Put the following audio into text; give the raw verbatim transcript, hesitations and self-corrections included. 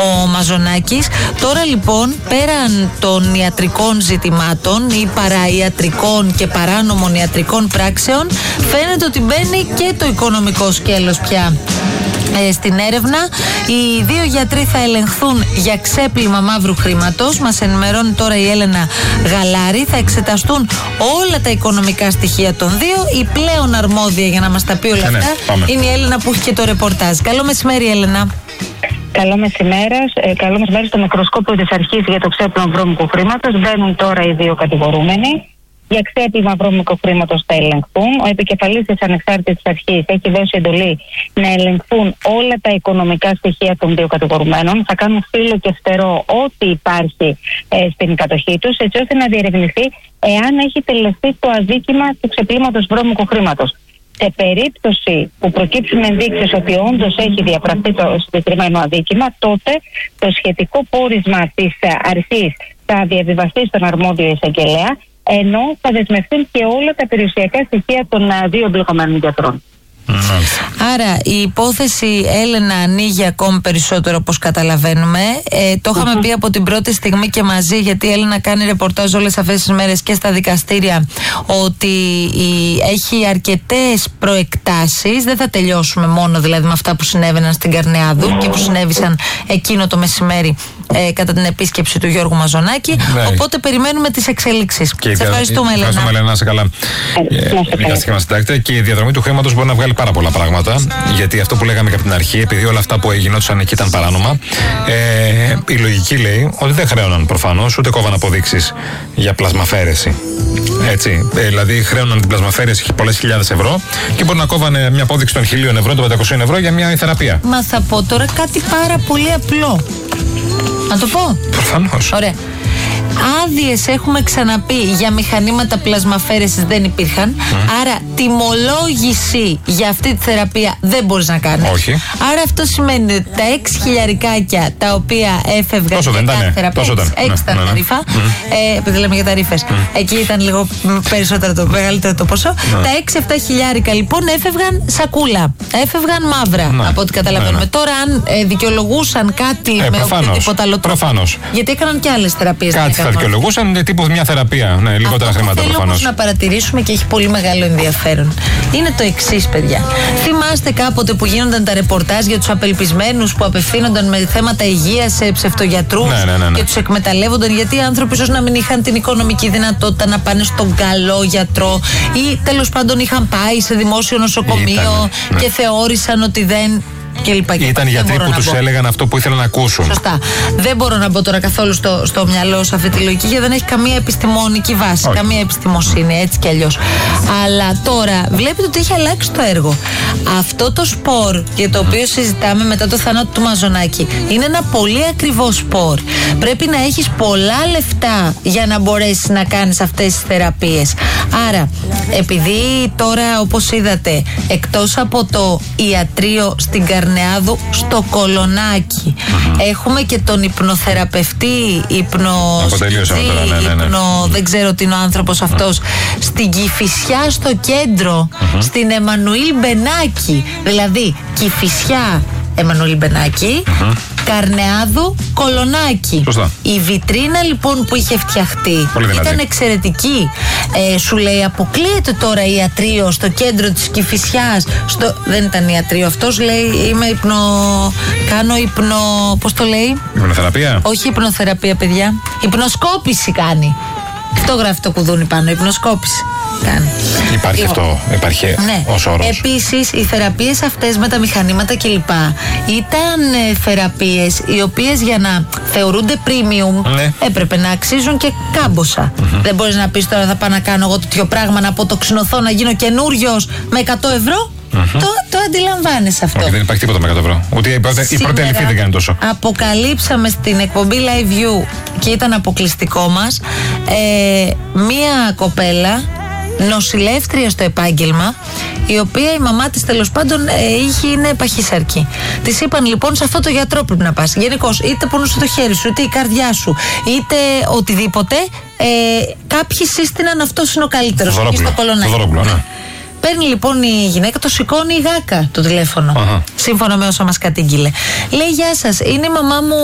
ο Μαζονάκης. Τώρα λοιπόν, πέραν των ιατρικών ζητημάτων ή παραϊατρικών και παράνομων ιατρικών πράξεων, φαίνεται ότι μπαίνει και το οικονομικό σκέλος πια ε, στην έρευνα. Οι δύο γιατροί θα ελεγχθούν για ξέπλυμα μαύρου χρήματος. Μας ενημερώνει τώρα η Έλενα Γαλάρη. Θα εξεταστούν όλα τα οικονομικά στοιχεία των δύο. Η πλέον αρμόδια για να μας τα πει όλα ναι, αυτά ναι, είναι η Έλενα που έχει και το ρεπορτάζ. Καλό μεσημέρι, Έλενα. Καλό μεσημέρι. Ε, καλό μεσημέρι. Στο μικροσκόπιο της αρχής για το ξέπλυμα βρώμικου χρήματος μπαίνουν τώρα οι δύο κατηγορούμενοι. Για ξέπλυμα βρώμικου χρήματος θα ελεγχθούν. Ο επικεφαλής της ανεξάρτητης αρχής έχει δώσει εντολή να ελεγχθούν όλα τα οικονομικά στοιχεία των δύο κατηγορουμένων. Θα κάνουν φύλλο και φτερό ό,τι υπάρχει ε, στην κατοχή τους, έτσι ώστε να διερευνηθεί εάν έχει τελεστεί το αδίκημα του ξεπλύματος βρώμικου χρήματος. Σε περίπτωση που προκύψουν ενδείξεις ότι όντως έχει διαπραχθεί το συγκεκριμένο αδίκημα, τότε το σχετικό πόρισμα της αρχής θα διαβιβαστεί στον αρμόδιο εισαγγελέα, ενώ θα δεσμευτούν και όλα τα περιουσιακά στοιχεία των δύο εμπλεκομένων γιατρών. Άρα η υπόθεση, Έλενα, ανοίγει ακόμη περισσότερο, όπως καταλαβαίνουμε. ε, Το είχαμε πει από την πρώτη στιγμή και μαζί, γιατί η Έλενα κάνει ρεπορτάζ όλες αυτές τις μέρες και στα δικαστήρια, ότι η, έχει αρκετές προεκτάσεις. Δεν θα τελειώσουμε μόνο δηλαδή με αυτά που συνέβαιναν στην Καρνεάδου και που συνέβησαν εκείνο το μεσημέρι ε, κατά την επίσκεψη του Γιώργου Μαζονάκη. Ναι. Οπότε περιμένουμε τις εξελίξεις. Σε ευχαριστούμε, Έλενα. Ευχαριστούμε, Έλενα, σε καλά. Ε, και η διαδρομή του χρήματος μπορεί να βγάλει πάρα πολλά πράγματα. Γιατί αυτό που λέγαμε και από την αρχή, επειδή όλα αυτά που γινόντουσαν εκεί ήταν παράνομα, ε, η λογική λέει ότι δεν χρέωναν προφανώς, ούτε κόβαν αποδείξεις για πλασμαφέρεση. Έτσι. Ε, δηλαδή, χρέωναν την πλασμαφέρεση πολλές χιλιάδες ευρώ και μπορεί να κόβανε μια απόδειξη των χιλίων ευρώ, των πεντακοσίων ευρώ για μια θεραπεία. Μα θα πω τώρα κάτι πάρα πολύ απλό. Να το πω. Προφανώς. Ωραία. Άδειες έχουμε ξαναπεί για μηχανήματα πλασμαφέρεσης δεν υπήρχαν. Mm. Άρα τιμολόγηση για αυτή τη θεραπεία δεν μπορείς να κάνεις. Όχι. Άρα αυτό σημαίνει ότι τα έξι χιλιαρικάκια τα οποία έφευγαν για κάθε θεραπεία, έξι ήταν τα ρήφα, επειδή λέμε για τα ρήφες, mm. εκεί ήταν λίγο περισσότερο το μεγαλύτερο το ποσό. Mm. Τα έξι εφτά χιλιάρικα λοιπόν έφευγαν σακούλα, έφευγαν μαύρα, mm. από ό,τι καταλαβαίνουμε. Mm. Τώρα αν ε, δικαιολογούσαν κάτι ε, με οποιοδήποτε άλλο τρόπο, γιατί έκαναν και άλλες θεραπείες. Θα δικαιολογούσαν τύπου μια θεραπεία. Ναι, λιγότερα αυτό χρήματα προφανώς. Αυτό να παρατηρήσουμε και έχει πολύ μεγάλο ενδιαφέρον είναι το εξής, παιδιά. Θυμάστε κάποτε που γίνονταν τα ρεπορτάζ για τους απελπισμένους που απευθύνονταν με θέματα υγείας σε ψευτογιατρούς, ναι, ναι, ναι, ναι. και τους εκμεταλλεύονταν γιατί οι άνθρωποι ίσως να μην είχαν την οικονομική δυνατότητα να πάνε στον καλό γιατρό ή τέλος πάντων είχαν πάει σε δημόσιο νοσοκομείο Ήταν, ναι. και θεώρησαν ότι δεν. Και λοιπά, και Ήταν γιατροί που τους έλεγαν αυτό που ήθελαν να ακούσουν. Σωστά. Δεν μπορώ να μπω τώρα καθόλου στο, στο μυαλό σε αυτή τη λογική, γιατί δεν έχει καμία επιστημονική βάση, Όχι. καμία επιστημοσύνη, έτσι κι αλλιώς. Αλλά τώρα βλέπετε ότι έχει αλλάξει το έργο. Αυτό το σπορ για το οποίο συζητάμε μετά το θάνατο του Μαζονάκη είναι ένα πολύ ακριβό σπορ. Πρέπει να έχεις πολλά λεφτά για να μπορέσεις να κάνεις αυτές τις θεραπείες. Άρα, επειδή τώρα όπως είδατε, εκτός από το ιατρείο στην Καρνεάδου, στο Κολονάκι, mm-hmm. έχουμε και τον υπνοθεραπευτή, υπνο... ναι, ναι, ναι. υπνο... δεν ξέρω τι είναι ο άνθρωπος αυτός, στην Κηφισιά στο κέντρο, mm-hmm. στην Εμμανουήλ Μπενάκη, δηλαδή Κηφισιά Εμμανουήλ Μπενάκη, mm-hmm. Καρνεάδου, Κολονάκι. Σωστά. Η βιτρίνα λοιπόν που είχε φτιαχτεί ήταν εξαιρετική. Ε, σου λέει αποκλείεται τώρα ιατρείο στο κέντρο της Κηφισιάς. Στο... Δεν ήταν ιατρείο αυτός, λέει είμαι υπνο... κάνω υπνο... πώς το λέει? Υπνοθεραπεία. Όχι υπνοθεραπεία, παιδιά. Υπνοσκόπηση κάνει. Αυτό γράφει το κουδούνι πάνω, υπνοσκόπηση. Κάνει. Υπάρχει λοιπόν, αυτό, υπάρχει ναι. ως όρος. Επίσης, οι θεραπείες αυτές με τα μηχανήματα κλπ. Ήταν ε, θεραπείες οι οποίες για να θεωρούνται premium ναι. έπρεπε να αξίζουν και κάμποσα. Mm-hmm. Δεν μπορείς να πεις τώρα θα πάω να κάνω εγώ τέτοιο πράγμα, να αποτοξινωθώ, να γίνω καινούριος με εκατό ευρώ. Mm-hmm. Το, το αντιλαμβάνεσαι αυτό. Όχι, δεν υπάρχει τίποτα με εκατό ευρώ. Ούτε η πρώτη, η πρώτη αλήθεια δεν κάνει τόσο. Αποκαλύψαμε στην εκπομπή Live View και ήταν αποκλειστικό μας ε, μία κοπέλα νοσηλεύτρια στο επάγγελμα, η οποία η μαμά της τέλος πάντων ε, είχε, είναι παχύσαρκη. Της είπαν λοιπόν σε αυτό το γιατρό πρέπει να πας. Γενικώς, είτε πονούσε το χέρι σου, είτε η καρδιά σου, είτε οτιδήποτε. Ε, κάποιοι σύστηναν αυτός είναι ο καλύτερος. Το δωρόπουλο, ναι. Παίρνει λοιπόν η γυναίκα, το σηκώνει η γάκα το τηλέφωνο. Uh-huh. Σύμφωνα με όσα μας κατήγγειλε. Λέει: γεια σας, είναι η μαμά μου